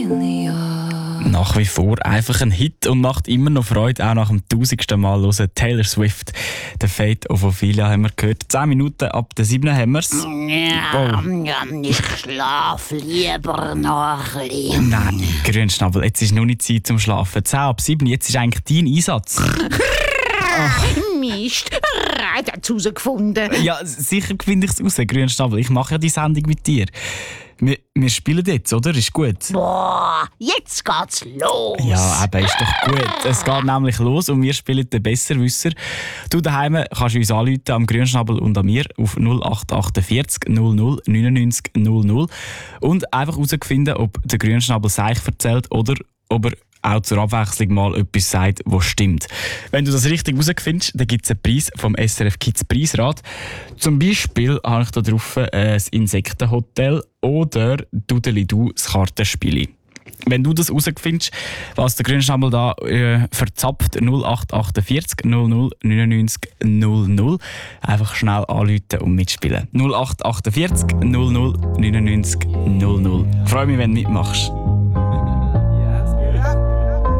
Nach wie vor einfach ein Hit und macht immer noch Freude, auch nach dem 1000. Mal hören. Taylor Swift, «The Fate of Ophelia» haben wir gehört. 10 Minuten ab der 7 haben wir es. Ich schlafe lieber noch ein bisschen. Nein, Grünschnabel, jetzt ist noch nicht Zeit zum Schlafen. 10 ab 7, jetzt ist eigentlich dein Einsatz. Mist, Rat hat's herausgefunden. Ja, sicher finde ich es raus, Grünschnabel. Ich mache ja die Sendung mit dir. Wir spielen jetzt, oder? Ist gut? Boah, jetzt geht's los. Ja, eben, ist doch gut. Es geht nämlich los und wir spielen den Besserwisser. Du daheim kannst uns anrufen am Grünschnabel und an mir auf 0848 00 99 00 und einfach herausfinden, ob der Grünschnabel Seich erzählt oder ob er auch zur Abwechslung mal etwas sagt, was stimmt. Wenn du das richtig herausfindest, dann gibt es einen Preis vom SRF Kids Preisrat. Zum Beispiel habe ich da drauf das Insektenhotel oder «Dudeli-Du» das Kartenspiel. Wenn du das herausfindest, was der Grünschnabel da verzapft, 0848 00 99 00, einfach schnell anrufen und mitspielen. 0848 00 99 00. Ich freue mich, wenn du mitmachst.